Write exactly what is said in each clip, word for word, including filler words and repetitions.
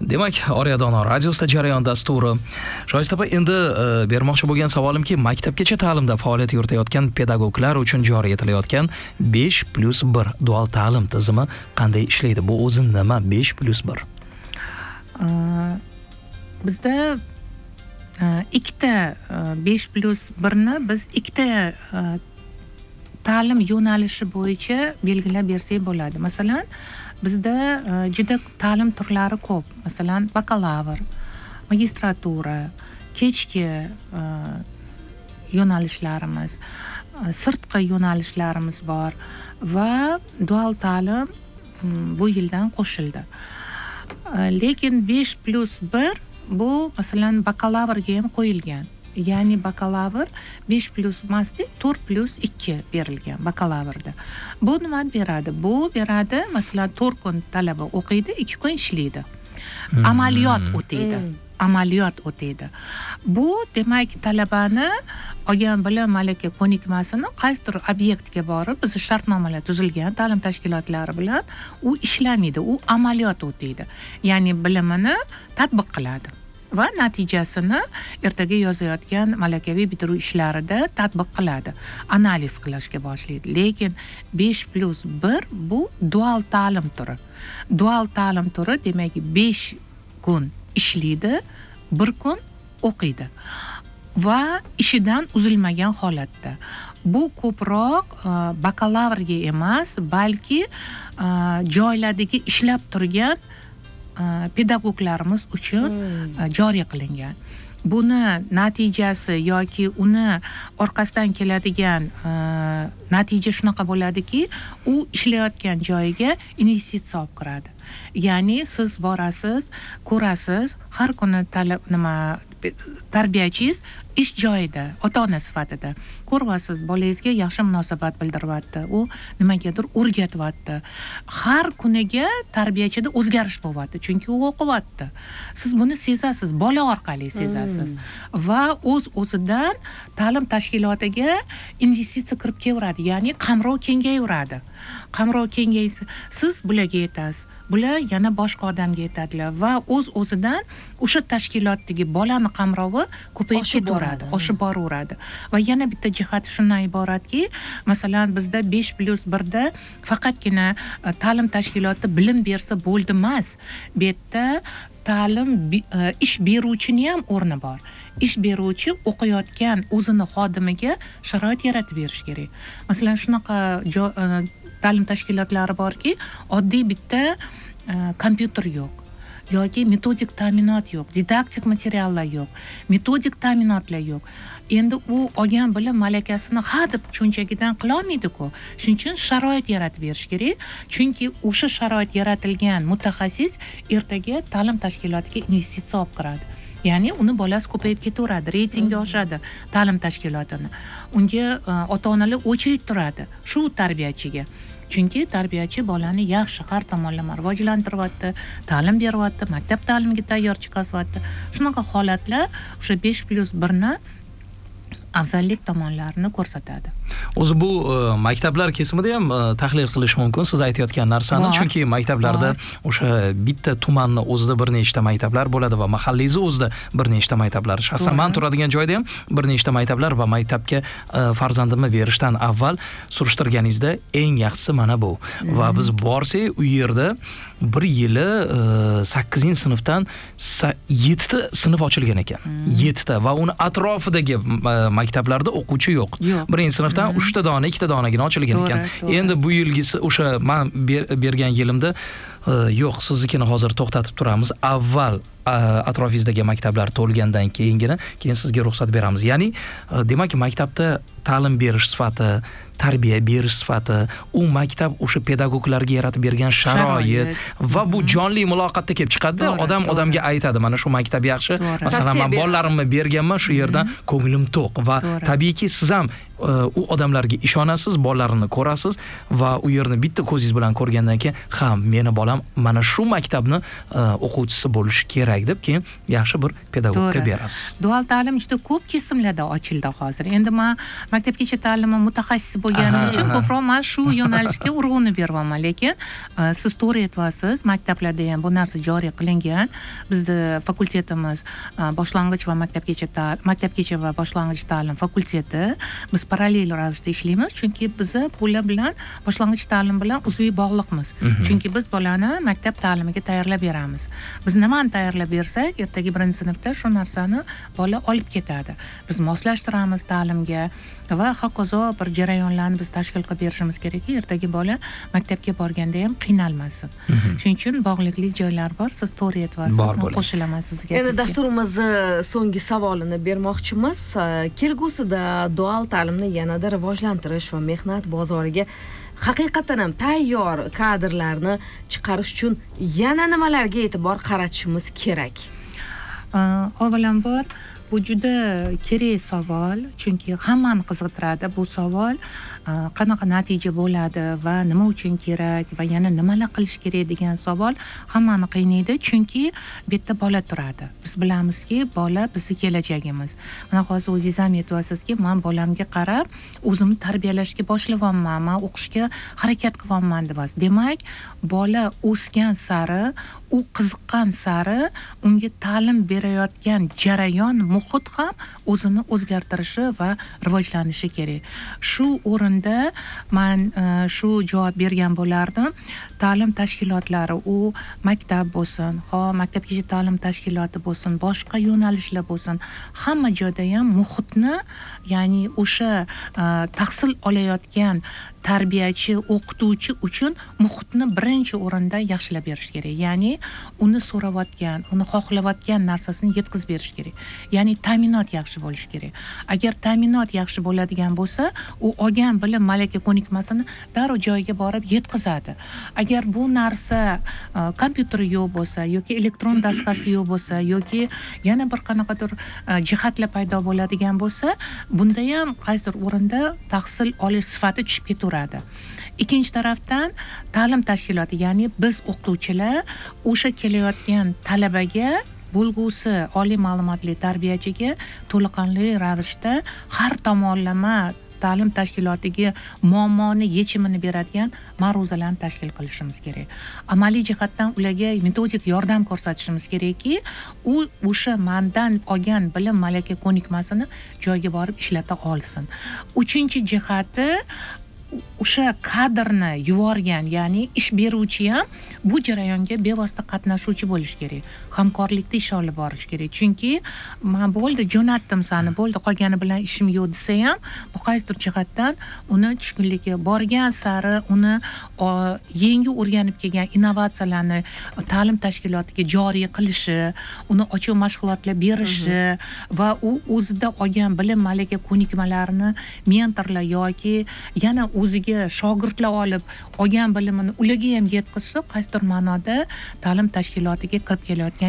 Demak, Oraya Dono radiosida jarayon dasturi. Shoyist opa, endi bermoqchi bo'lgan savolimki, maktabgacha ta'limda faoliyat yuritayotgan pedagoglar uchun joriy etilayotgan besh plus bir dual ta'lim tizimi qanday ishlaydi? Bu o'zi nima besh plus bir? Bizda ikkita besh plus birni biz ikkita ta'lim yo'nalishi bo'yicha belgilab bersak bo'ladi. Masalan, bizda juda ta'lim turlari ko'p. Masalan, bakalavr, magistratura, kechki yo'nalishlarimiz, sirtqi yo'nalishlarimiz bor va dual ta'lim bu yildan qo'shildi. Lekin besh plus bir bu masalan bakalavrga ham qo'yilgan. Ya'ni bakalavr besh plus emasdi, to'rt plus ikki berilgan bakalavrda. Bu nima beradi? Bu beradi, masalan, to'rt kun talaba o'qiydi, ikki kun ishlaydi. Amaliyot o'taydi. Amaliyot o'taydi. Bu demak talabani olgan bilim malaka ko'nikmasini qaysidir obyektga borib, biz shartnomalar tuzilgan ta'lim tashkilotlari bilan u ishlamaydi, u amaliyot o'taydi. Ya'ni bilimini tatbiq qiladi va natijasini ertaga yozayotgan malakaviy bitiruv ishlarida tatbiq qiladi, analiz qilishga boshlaydi. Lekin besh plus bir bu dual ta'lim turi. Dual ta'lim turi demak besh kun ishlaydi, bir kun o'qiydi va ishidan uzilmagan holatda. Bu ko'proq bakalavrga emas, balki joylardagi ishlab turgan pedagoglarimiz uchun hmm. joriy qilingan. Buni natijasi yoki uni orqasidan keladigan natija shunaqa bo'ladiki, u ishlayotgan joyiga investitsiya olib kiradi. Ya'ni siz borasiz, ko'rasiz, har kuni talab nima tarbiyachingiz ish joyida, ota-ona sifatida ko'ryapsiz, bolangizga yaxshi munosabat bildiryapti, u nimagadir o'rgatyapti. Har kuniga tarbiyachida o'zgarish bo'lyapti, chunki u o'qiyapti. Siz buni sezasiz, bola orqali sezasiz. Hmm. Va o'z-o'zidan ta'lim tashkilotiga investitsiya kirib kelaveradi, ya'ni qamrov kengayveradi. Qamrov kengaysa, siz bularga yetasiz, bular yana boshqa odamga yetadilar va o'z-o'zidan o'sha tashkilotdagi bolani qamrovi ko'payib ketaveradi, oshib boraveradi. Va yana bitta jihati shundan iboratki, masalan, bizda besh plus birda faqatgina ta'lim tashkiloti bilim bersa bo'ldi emas. Bu yerda ta'lim ish beruvchini ham o'rni bor. Ish beruvchi o'qiyotgan o'zini xodimiga sharoit yaratib berish kerak. Masalan, shunaqa ta'lim tashkilotlari borki, oddiy bitta kompyuter yo'q yoki metodik ta'minot yo'q, didaktik materiallar yo'q, metodik ta'minotlar yo'q. Endi u olgan bilim malakasini ha deb cho'nchagidan qila olmaydi-ku. Shuning uchun sharoit yaratib berish kerak. Chunki o'sha sharoit yaratilgan mutaxassis ertaga ta'lim tashkilotiga investitsiya olib kiradi. Ya'ni uni bolasi ko'payib ketaveradi, reytingi oshadi ta'lim tashkilotini. Unga ota-onalar o'chirik turadi shu tarbiyachiga. Chunki tarbiyachi bolani yaxshi har tomonlama rivojlantiryapti, ta'lim beryapti, maktab ta'limiga tayyor chiqaryapti. Shunaqa holatlar o'sha besh plus birni afzallik tomonlarini ko'rsatadi. O'zi bu maktablar kesimida ham tahlil qilish mumkin siz aytayotgan narsani, chunki maktablarda o'sha bitta tumanni o'zida bir nechta maktablar bo'ladi va mahallingizni o'zida bir nechta maktablar. Shaxsan men turadigan joyda ham bir nechta maktablar va maktabga farzandimni berishdan avval surishtirganingizda eng yaxshisi mana bu. Va biz borsak, u yerda bir yili sakkizinchi sinfdan yettita sinf ochilgan ekan. yettita va uni atrofidagi maktablarda o'quvchi yo'q. Birinchi sinfdan uchta dona, ikkita donagina ochilgan ekan. Endi bu yilgisi o'sha men bergan yilimda yo'q, siznikini hozir to'xtatib turamiz. Avval atrofingizdagi maktablar to'lgandan keyingina, keyin sizga ruxsat beramiz. Ya'ni demak, maktabda ta'lim berish sifati, tarbiya berish sifati, u maktab o'sha pedagoglarga yaratib bergan sharoit va bu jonli muloqotda kelib chiqadi. Odam odamga aytadi, mana shu maktab yaxshi. Masalan, men bolalarimni berganman, shu yerdan ko'nglim to'q va tabiiyki siz ham u odamlarga ishonasiz, bolalarini ko'rasiz va u yerni bitta ko'zingiz bilan ko'rgandan keyin, ha, meni bolam mana shu maktabni o'quvchisi bo'lishi kerak kerak deb keyin yaxshi bir pedagogga berasiz. Dual ta'lim juda ko'p kesimlarda ochildi hozir. Endi men maktabgacha ta'limi mutaxassisi bo'lganim uchun ko'proq men shu yo'nalishga urg'uni beryapman, lekin siz to'g'ri aytyapsiz, maktablarda ham bu narsa joriy qilingan. Bizni fakultetimiz boshlang'ich va maktabgacha ta'lim, maktabgacha va boshlang'ich ta'lim fakulteti. Biz parallel ravishda ishlaymiz, chunki biz bular bilan boshlang'ich ta'lim bilan uzviy bog'liqmiz. Chunki biz bolani maktab ta'limiga tayyorlab beramiz. Biz nimani tayyorlab bersak, ertaga birinchi sinfda shu narsani bola olib ketadi. Biz moslashtiramiz ta'limga va hokazo bir jarayonlarni biz tashkil qilib berishimiz kerakki, ertaga bola maktabga borganda ham qiynalmasin. Shuning uchun bog'liqlik joylar bor. Siz to'g'ri aytyapsiz, men qo'shilaman sizga. Endi dasturimizni so'nggi savolini bermoqchimiz. Kelgusida dual ta'limni yanada rivojlantirish va mehnat bozoriga haqiqatan ham tayyor kadrlarni chiqarish uchun yana nimalarga e'tibor qaratishimiz kerak? Avvalambor bu juda kerak savol, chunki hammani qiziqtiradi bu savol. Qanaqa natija bo'ladi va nima uchun kerak va yana nimalar qilish kerak degan savol hammani qiynaydi, chunki bu yerda bola turadi. Biz bilamizki, bola bizning kelajagimiz. Mana hozir o'zingiz ham aytyapsizki, men bolamga qarab o'zimni tarbiyalashga boshlayapman, men o'qishga harakat qilyapman deyapsiz. Demak, bola o'sgan sari, u qiziqqan sari unga ta'lim berayotgan jarayon, muhit ham o'zini o'zgartirishi va rivojlanishi kerak. Shu o'rinda men shu javob bergan bo'lardim. Ta'lim tashkilotlari, u maktab bo'lsin, ho maktabgacha ta'lim tashkiloti bo'lsin, boshqa yo'nalishlar bo'lsin, hamma joyda ham muhitni, ya'ni o'sha tahsil olayotgan tarbiyachi, o'qituvchi uchun muhitni birinchi o'rinda yaxshilab berish kerak. Ya'ni uni so'rayotgan, uni xohlayotgan narsasini yetkazib berish kerak. Ya'ni ta'minot yaxshi bo'lishi kerak. Agar ta'minot yaxshi bo'ladigan bo'lsa, u olgan bilim, malaka ko'nikmasini darrov joyiga borib yetkazadi. Agar bu narsa kompyuteri yo'q bo'lsa yoki elektron daskasi yo'q bo'lsa yoki yana bir qanaqadir jihatlar paydo bo'ladigan bo'lsa, bunda ham qaysidir o'rinda tahsil olish sifati tushib ketaveradi. Ikkinchi tarafdan ta'lim tashkiloti, ya'ni biz o'qituvchilar o'sha kelayotgan talabaga, bo'lgusi oliy ma'lumotli tarbiyachiga to'laqonli ravishda har tomonlama ta'lim tashkilotiga muammoni yechimini beradigan ma'ruzalarni tashkil qilishimiz kerak. Amaliy jihatdan ularga metodik yordam ko'rsatishimiz kerakki, u o'sha mandan olgan bilim, malaka ko'nikmasini joyiga borib ishlata olsin. Uchinchi jihati, o'sha kadrni yuborgan, ya'ni ish beruvchi ham bu jarayonga bevosita qatnashuvchi bo'lish kerak. Hamkorlikda ish olib borish kerak. Chunki men bo'ldi, jo'natdim seni, bo'ldi, qolgani bilan ishim yo'q desa ham, bu qaysidir jihatdan uni tushkunligi borgan sari uni yangi o'rganib kelgan innovatsiyalarni ta'lim tashkilotiga joriy qilishi, uni ochiq mashg'ulotlar berishi va u o'zida olgan bilim, malaka ko'nikmalarini mentorlar yoki yana o'ziga shogirdlar olib olgan bilimini ularga ham yetkazishi qaysidir ma'noda ta'lim tashkilotiga kirib kelayotgan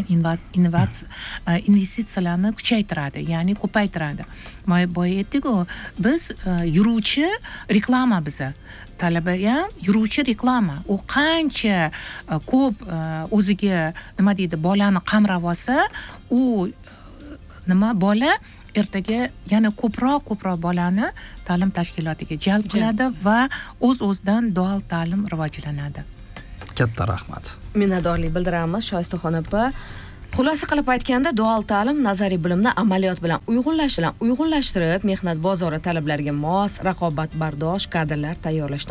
investitsiyalarni kuchaytiradi, ya'ni ko'paytiradi. Boya aytdik-ku, biz yuruvchi reklama biza. Talaba ham yuruvchi reklama. U qancha ko'p o'ziga nima deydi, bolani qamrab olsa, u nima bola ertaga yana ko'proq ko'proq bolani ta'lim tashkilotiga jalb qiladi va o'z-o'zidan dual ta'lim rivojlanadi. Katta rahmat. Minnatdorlik bildiramiz Shoistaxon opa. Xulosa qilib aytganda, dual ta'lim nazariy bilimni amaliyot bilan uyg'unlashtirib, mehnat bozori talablariga mos, raqobatbardosh kadrlar tayyorlashdan